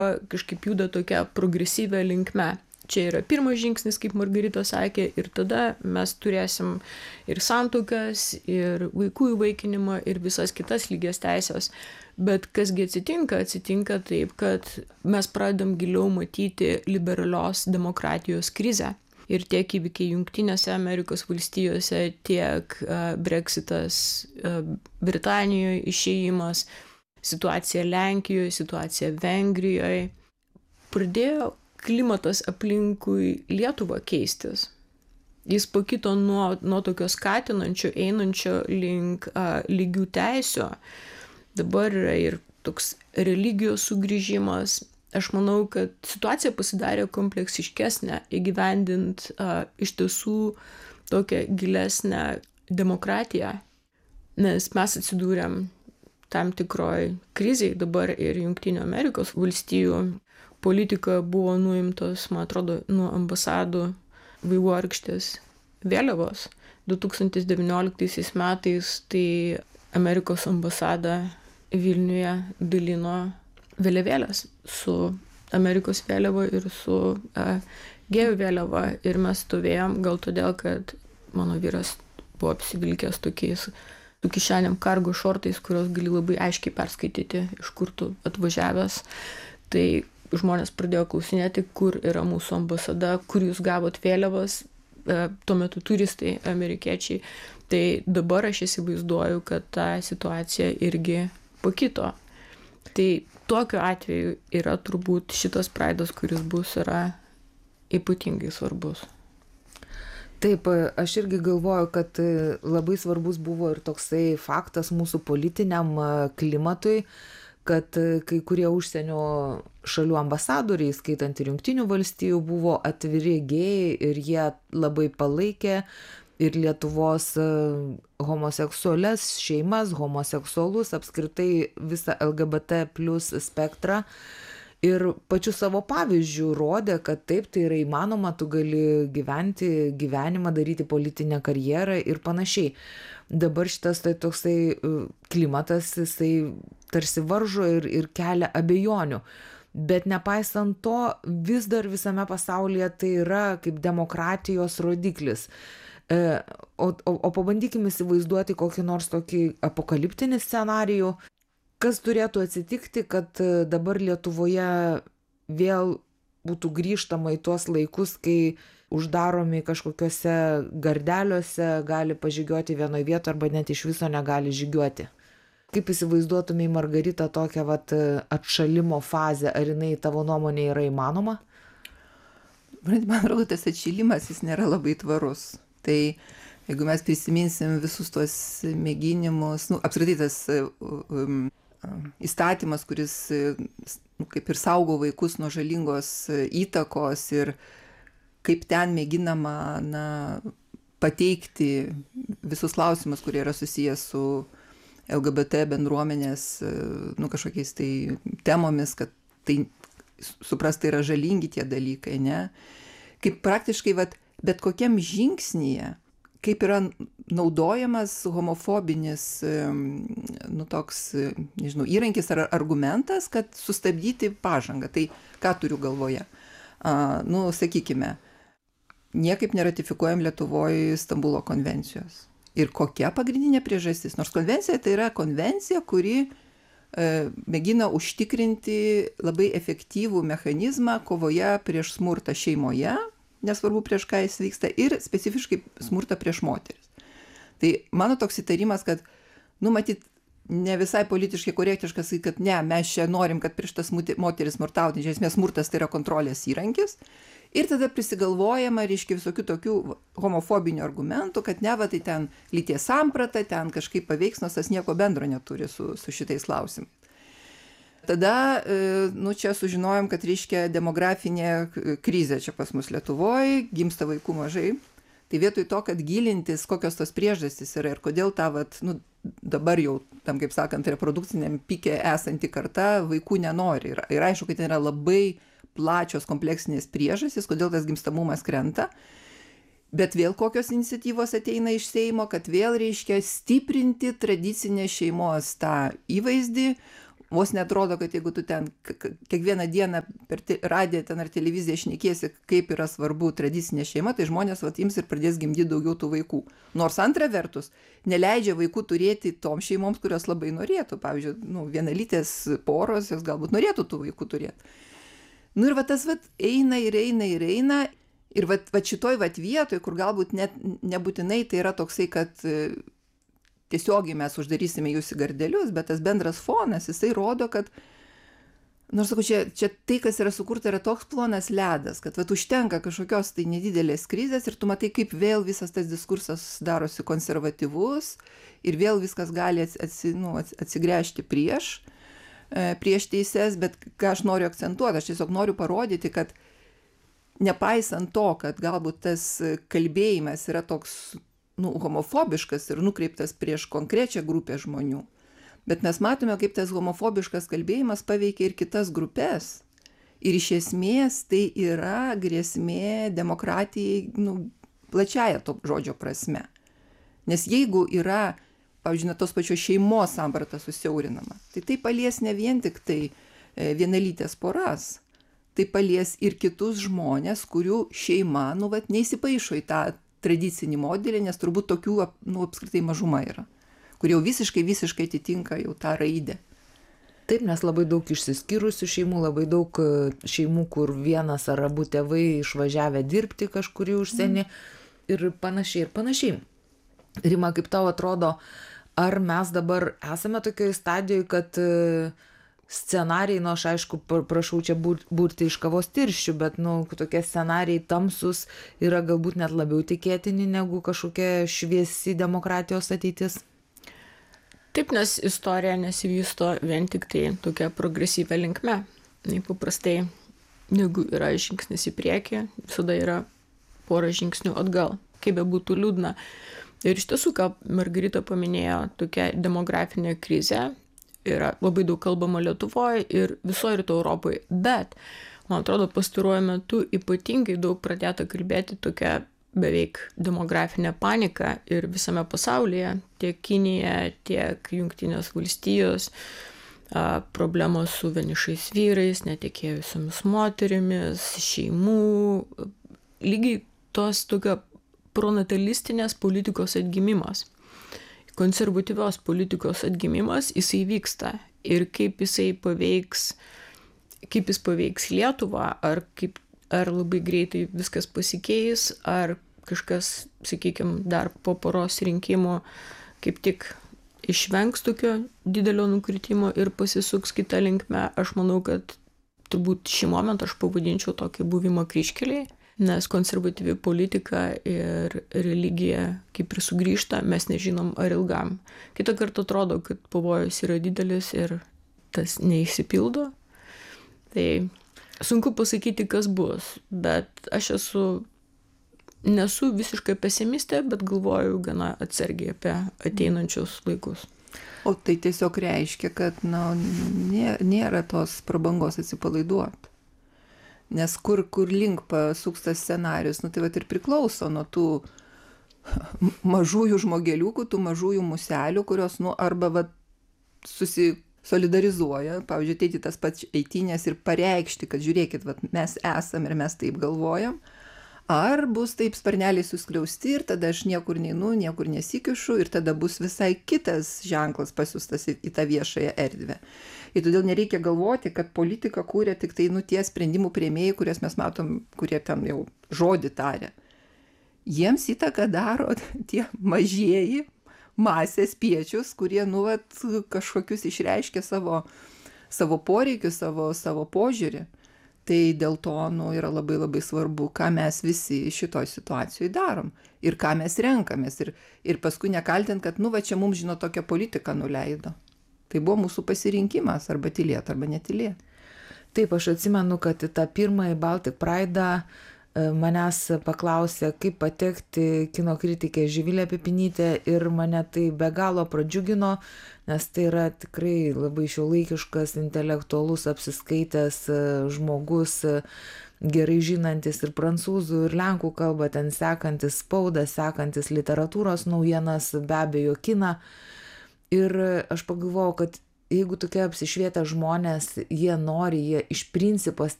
kažkaip juda tokia progresyvia linkme. Čia yra pirmas žingsnis, kaip Margarita sakė, ir tada mes turėsim ir santuokas, ir vaikų įvaikinimą, ir visas kitas lygias teisės. Bet kasgi atsitinka? Atsitinka taip, kad mes pradedam giliau matyti liberalios demokratijos krizę. Ir tiek įvykiai Jungtinėse Amerikos valstijose, tiek Brexitas, Britanijoje išėjimas, situacija Lenkijoje, situacija Vengrijoje. Pradėjo klimatas aplinkui Lietuvą keistis. Jis pakito nuo tokio skatinančio, einančio link lygių teisių. Dabar yra ir toks religijos sugrįžimas. Aš manau, kad situacija pasidarė kompleksiškesnė, įgyvendint iš tiesų tokią gilesnę demokratiją, nes mes atsidūrėm tam tikroj krizėj. Dabar ir Jungtinių Amerikos valstijų politika buvo nuimtos, man atrodo, nuo ambasadų vaivorykštės vėliavos. 2019 metais tai Amerikos ambasada Vilniuje dalino vėliavėlės su Amerikos vėliava ir su gėjų vėliava. Ir mes stovėjom, gal todėl, kad mano vyras buvo apsivilkęs tokiais su kišeniam kargo šortais, kurios gali labai aiškiai perskaityti, iš kur tu atvažiavęs. Tai žmonės pradėjo klausinėti, kur yra mūsų ambasada, kur jūs gavot vėliavas, tuo metu turistai, amerikiečiai. Tai dabar aš įsivaizduoju, kad ta situacija irgi pakito. Tai tokiu atveju yra turbūt šitas praidas, kuris bus, yra ypatingai svarbus. Taip, aš irgi galvoju, kad labai svarbus buvo ir toksai faktas mūsų politiniam klimatui, kad kai kurie užsienio šalių ambasadoriai, skaitant ir Jungtinių valstijų, buvo atviri gėjai ir jie labai palaikė ir Lietuvos homoseksualias šeimas, homoseksualus, apskritai visą LGBT plus spektrą. Ir pačiu savo pavyzdžiu rodė, kad taip, tai yra įmanoma, tu gali gyventi gyvenimą, daryti politinę karjerą ir panašiai. Dabar šitas tai toksai klimatas, jisai tarsi varžo ir kelia abejonių. Bet nepaisant to, vis dar visame pasaulyje tai yra kaip demokratijos rodiklis. O pabandykim įsivaizduoti kokį nors tokį apokaliptinį scenarijų. Kas turėtų atsitikti, kad dabar Lietuvoje vėl būtų grįžtama į tuos laikus, kai uždaromi kažkokiuose gardeliuose, gali pažygiuoti vienoje vietoje arba net iš viso negali žygiuoti. Kaip įsivaizduotumai, Margarita, tokią atšalimo fazę, ar jinai tavo nuomonė yra įmanoma? Man atrodo, tas atšilimas jis nėra labai tvarus. Tai jeigu mes prisiminsim visus tuos mėginimus, apskritai tas įstatymas, kuris kaip ir saugo vaikus nuo žalingos įtakos ir kaip ten mėginama pateikti visus klausimus, kurie yra susijęs su LGBT bendruomenės kažkokiais tai temomis, kad tai suprastai yra žalingi tie dalykai, ne? Kaip praktiškai bet kokiam žingsnyje, kaip yra naudojamas homofobinis toks, nežinau, įrankis ar argumentas, kad sustabdyti pažangą. Tai ką turiu galvoje? Sakykime, niekaip neratifikuojam Lietuvoje Stambulo konvencijos. Ir kokia pagrindinė priežastis? Nors konvencija tai yra konvencija, kuri mėgina užtikrinti labai efektyvų mechanizmą kovoje prieš smurtą šeimoje, nesvarbu prieš ką jis vyksta, ir specifiškai smurtą prieš moteris. Tai mano toks įtarimas, kad, matyt, ne visai politiškai korektiškas, kad ne, mes čia norim, kad prieš tas moteris smurtauti, iš esmės smurtas tai yra kontrolės įrankis, ir tada prisigalvojama, reiškia, visokių tokių homofobinių argumentų, kad ne, tai ten lyties samprata, ten kažkaip paveiks, nors tas nieko bendro neturi su šitais klausimais. Tada, čia sužinojom, kad reiškia demografinė krizė čia pas mus Lietuvoje, gimsta vaikų mažai. Tai vietoj to, kad gilintis, kokios tos priežastys yra ir kodėl ta, dabar jau, tam kaip sakant, reprodukciniam pike esanti karta vaikų nenori. Ir aišku, kad yra labai plačios kompleksinės priežastys, kodėl tas gimstamumas krenta. Bet vėl kokios iniciatyvos ateina iš Seimo, kad vėl reiškia stiprinti tradicinę šeimos tą įvaizdį, vos netrodo, kad jeigu tu ten kiekvieną dieną per radiją ten ar televiziją šnekėsi, kaip yra svarbu tradicinė šeima, tai žmonės vat ims ir pradės gimdyti daugiau tų vaikų. Nors antra vertus, neleidžia vaikų turėti toms šeimoms, kurios labai norėtų. Pavyzdžiui, vienalytės poros, jos galbūt norėtų tų vaikų turėti. Nu ir va tas vat eina ir eina ir eina. Ir vat šitoj vat vietoj, kur galbūt net nebūtinai tai yra toksai, kad tiesiogiai mes uždarysime jūs į gardelius, bet tas bendras fonas, jisai rodo, kad, nors sakau, čia tai, kas yra sukurta, yra toks plonas ledas, kad vat užtenka kažkokios tai nedidelės krizės ir tu matai, kaip vėl visas tas diskursas darosi konservatyvus ir vėl viskas gali atsigręžti prieš teises, bet ką aš noriu akcentuoti, aš tiesiog noriu parodyti, kad nepaisant to, kad galbūt tas kalbėjimas yra toks homofobiškas ir nukreiptas prieš konkrečią grupę žmonių, bet mes matome, kaip tas homofobiškas kalbėjimas paveikia ir kitas grupės. Ir iš esmės tai yra grėsmė demokratijai, plačiaja to žodžio prasme. Nes jeigu yra, pavyzdžiui, tos pačios šeimos samprata susiaurinama, tai palies ne vien tik tai vienalytės poras, tai palies ir kitus žmonės, kurių šeima, neįsipaišo į tą tradicinį modelį, nes turbūt tokių, apskritai mažuma yra, kur jau visiškai atitinka jau tą raidę. Taip, nes labai daug išsiskyrusių šeimų, labai daug šeimų, kur vienas ar abu tėvai išvažiavę dirbti kažkur į užsienį ir panašiai. Rima, kaip tau atrodo, ar mes dabar esame tokioje stadijoje, kad scenarijai, aš aišku, prašau čia burti iš kavos tirščių, bet, tokie scenarijai tamsus yra galbūt net labiau tikėtini negu kažkokia šviesi demokratijos ateitis? Taip, nes istorija nesivysto vien tik tai tokia progresyvia linkme. Paprastai, jeigu yra žingsnis į priekį, visada yra pora žingsnių atgal, kaip be būtų liūdna. Ir iš tiesų, ką Margarita paminėjo, tokia demografinė krizė, yra labai daug kalbama Lietuvoje ir visoje Rytų Europoje, bet, man atrodo, pastaruoju metu ypatingai daug pradėta kalbėti tokia beveik demografinė panika ir visame pasaulyje, tiek Kinija, tiek Jungtinės valstijos, problemos su vienišais vyrais, netekėjusiomis moterimis, šeimų, lygiai tos tokio pronatalistinės politikos atgimimas. Konservatyvios politikos atgimimas, jisai vyksta ir kaip jis paveiks Lietuvą, ar labai greitai viskas pasikeis, ar kažkas, sakykime, dar po poros rinkimų kaip tik išvengs tokio didelio nukritimo ir pasisuks kitą linkmę. Aš manau, kad turbūt šį momentą aš pavadinčiau tokį buvimą kryžkelėje, nes konservatyvi politika ir religija kaip ir sugrįžta, mes nežinom ar ilgam. Kitą kartą atrodo, kad pavojus yra didelis ir tas neįsipildo. Tai sunku pasakyti, kas bus, bet aš nesu visiškai pesimistė, bet galvoju gana atsargiai apie ateinančius laikus. O tai tiesiog reiškia, kad nėra tos prabangos atsipalaiduoti. Nes kur link pasuks tas scenarius, tai vat ir priklauso nuo tų mažųjų žmogeliukų, tų mažųjų muselių, kurios arba susisolidarizuoja, pavyzdžiui, ateiti tas pats eitynės ir pareikšti, kad žiūrėkit, mes esam ir mes taip galvojam, ar bus taip sparneliai suskliausti ir tada aš niekur neinu, niekur nesikišu ir tada bus visai kitas ženklas pasiųstas į tą viešąją erdvę. Ir todėl nereikia galvoti, kad politiką kūrė tik tai tie sprendimų priėmėjai, kurias mes matom, kurie ten jau žodį taria. Jiems įtaką daro tie mažieji masės piečius, kurie kažkokius išreiškia savo poreikius, savo požiūrį. Tai dėl to yra labai labai svarbu, ką mes visi šitoj situacijoje darom ir ką mes renkamės. Ir paskui nekaltint, kad čia mums tokią politiką nuleido. Tai buvo mūsų pasirinkimas, arba tylėti, arba netylėti. Taip, aš atsimenu, kad į tą pirmąjį Baltic Pride'ą manęs paklausė, kaip patekti kino kritikė Živilė Pipinytė ir mane tai be galo pradžiugino, nes tai yra tikrai labai šiuolaikiškas, intelektualus, apsiskaitęs žmogus, gerai žinantis ir prancūzų, ir lenkų kalbą, ten sekantis spaudą, sekantis literatūros naujienas, be abejo kiną. Ir aš pagalvojau, kad jeigu tokie apsišvietę žmonės, jie nori, jie iš principo